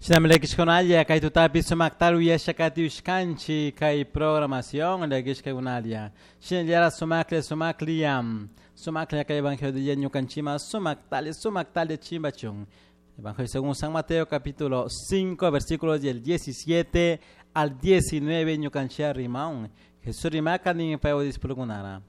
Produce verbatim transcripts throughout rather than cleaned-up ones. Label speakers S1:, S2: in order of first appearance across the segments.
S1: Sinamlekish konalia kay tutapi sumaktalu yashakati ushkanchi kay programación lekish kay unalia. Sinaliara sumakle sumakliam. Sumaklia kay evangelio de Ñucanchima sumaktali sumaktali chimbachung. Evangelio según San Mateo capítulo cinco versículos del diecisiete al diecinueve Ñucanchia rimaun. Jesús rimaka ning payo dispulgunara.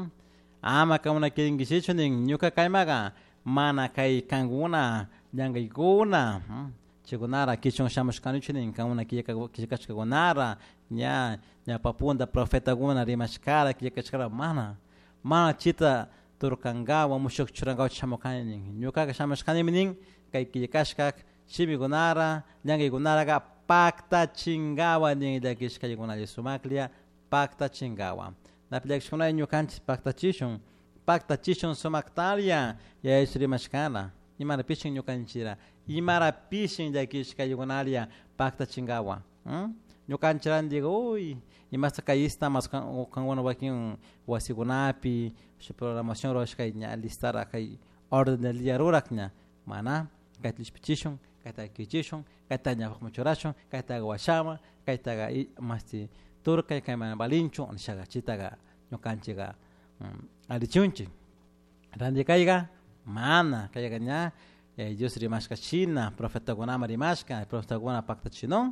S1: Ama ka una kiring gishicho ning ñuka kaymaga mana kay kanguna yangayguna. Chigunara kichon shamush kanuchinin kauna kiyakashkagunara nya nya papunda profeta guna rimashkara kiyakashkara mana mana chita turkangawa mushuk churangawa chamokanin nyuka shamushkaniminin kay kiyakashkak shimigunara nyangigunara ga pakta chingawa ning dakishkayigunali sumaklia pakta chingawa napilakshkuna nyukanchis pakta chishon pakta chishon sumaktalia ya isrimashkara imara pishin nyukanchira imara pishin daqui escayugonalia pacta chingawa hum nyukanchiran digo oi imasa kaista mas kangwana wakin wasigunapi programación roshkai nya listar akai orden del día ruraknya mana kaitlish pichishon kaita kichishon kaita nya fakmachorashon kaita washama kaita ga masti turkai kaimana balincho nishaga chitaga nyukanchiga alichunchi randikaiga mana kaya nya Dios rimashka China profeta gunama rimashka profeta guna pacta chinon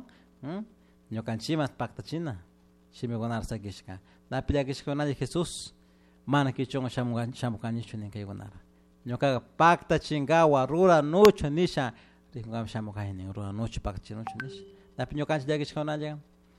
S1: ñukanchima pacta china shimi gunar sagishka da pilakishka na Jesús mana kichon shamugan shamukanishun nin kay gunara ñuka pacta chingawa rura noche nisha ringam shamukaini rura noche pacta chinon nisha da piñokanchi dagishka na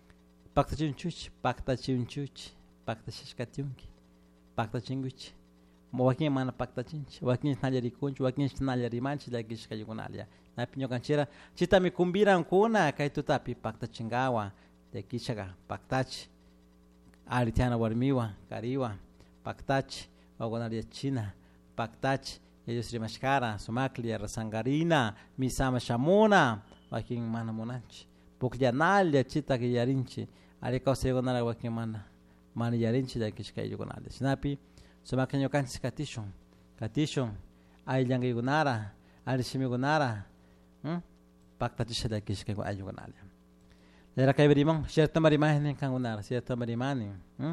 S1: pacta chinchuch pacta chinchuch pacta shishkatyunki pacta chinguch Wakin mana pacta chinch, wakin nalari kunch, wakin nalari manchi da gishka yugunalia. Na pinyo kanchira, chita mi kumbiran kuna kay tutapi pacta chingawa de kishaga pactach. Aritiana warmiwa, kariwa, pactach, wagonalia china, pactach, ellos rimashkara, sumaklia, rasangarina, misama shamona, wakin mana monanchi. Pukya nalia chita ki yarinchi, arika osegonala wakin mana, mana yarinchi da gishka yugunalia. Sinapi, Sumakanyo kanchis katishon, katishon, ay yangi gunara, ay shimi gunara, hm? Pakta tisha da kishka ay gunala. Lera kay berimang, cierta marimahin kang gunara, cierta marimani, hm?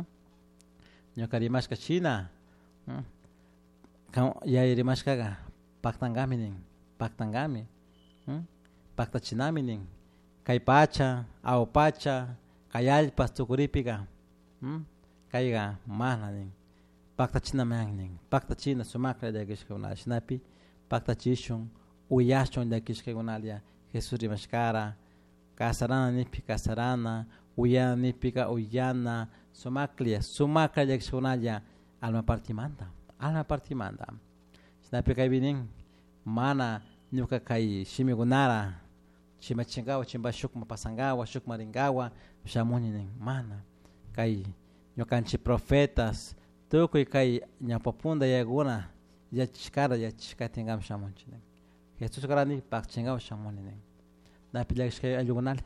S1: Nyo karimashka China, hm? Kang yay rimashka ga, paktangami ning, paktangami, hm? Pakta chinami ning, kay pacha, au pacha, kay alpas tukuripiga, hm? Kay ga mana ning. Pacta china mangning, pacta china sumakla de gishkagunal snapi, pacta chishon, uyashon de gishkagunalia, Jesús rimashkara, kasarana nipi kasarana, uyana nipika uyana, sumaklia, sumakla de gishkagunalia, alma partimanda, alma partimanda. Snapi kaibinin, mana nyuka kai shimigunara, chimachingawa, chimbashukma pasangawa, shukma ringawa, shamuninin, mana, kai, nyukanchi profetas, Toko kai nyapapunda ya guna ya chikara ya chikatingam shamonchine. Jesus garani pak chingam shamonine. Na pilak kai alugunal.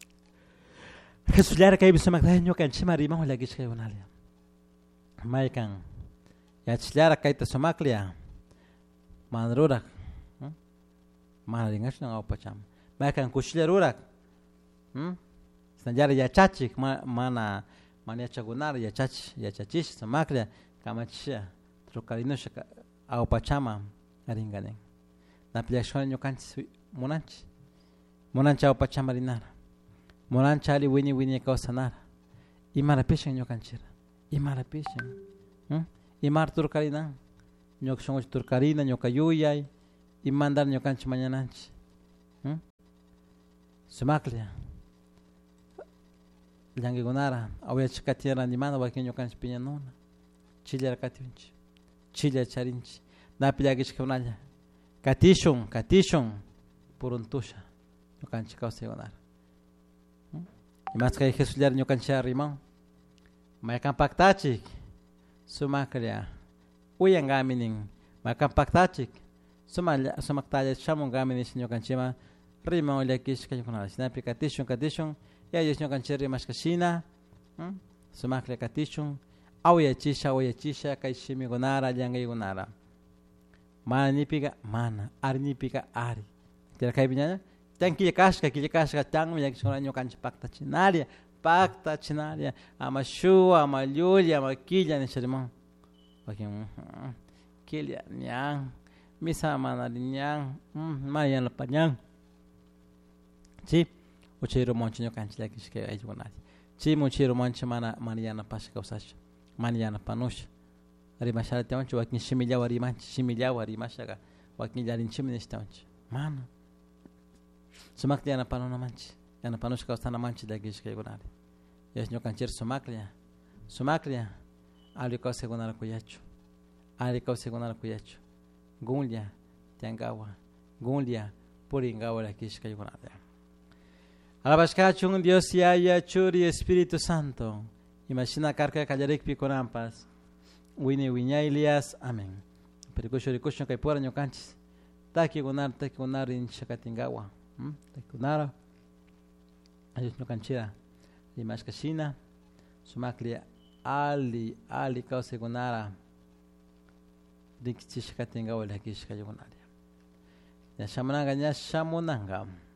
S1: Jesus lara kai bisamak nyo kan chima rimang lagi kai gunal. Mai kan ya chlara kai ta somaklia. Manrurak. Manaringas nang opacham. Mai kan kushlerurak. Hm? Sanjara ya chachik mana Mania chagunar ya chach ya chachish samaklia kamachia trokalino shaka au pachama aringane na pliashon nyokanchi monanchi monancha au pachama rinara monancha ali wini wini kausanara imara peshen nyokanchira imara peshen hm imar turkalina nyokshon turkalina nyokayuyai imandar nyokanchi mañananchi hm samaklia Yangi gunara, awya chikatira ni mana wakinyo kanchi piñanona. Chile katunchi. Chile charinchi. Na pilagish kaunanya. Katishon, katishon puruntusha. Yo kanchi kausa gunara. Imas kay Jesus lar nyo kanchi rimang. May kampaktachik. Sumaklia. Uyang gamining. May kampaktachik. Sumal sumaktalya shamong gamining nyo kanchi ma rimang uliakish kayo kunara. Sinapi katishon, katishon. Ya Dios no cancherri más casina, sumakle katishun, auya chisha, auya chisha, kaishimi gonara, yangai gonara. Mana nipiga, mana, ari nipiga, ari. Tira kai binyanya, tan killa kashka killa kashka tan mi yakishkuna ñukanchik pakta chinaria pakta chinaria ama shua ama llulli ama killa nishariman wakin killa ñan misa manari ñan mariana pañan chi uchiro monchi ñukanchik yakishka ayllunari chi muchiro monchi mana mariana pasha kawsash mariana panush rimashara teonchi wakin shimillawa rimanchi shimillawa rimashaga wakin llarinchimi nishtaonchi mana sumakli yana panuna manchi yana panush kawsana manchi dagish kaygunari yash ñukanchir sumaklia sumaklia ali kawsagunara kuyachu ali kawsagunara kuyachu gunlia tiangawa gunlia puringawa dagish kaygunari alabashkachun Dios yaya churi Espíritu Santo imagina karka kallarik pikonampas wini wiñay Elias amén perikusho rikusho kay pura ñukanchis taki gunar taki gunar in shakatingawa hm taki gunara ayus ñukanchira limashkashina sumakli ali ali kawse gunara dikchi shakatingawa lakish kayunari ya shamananga nya shamunanga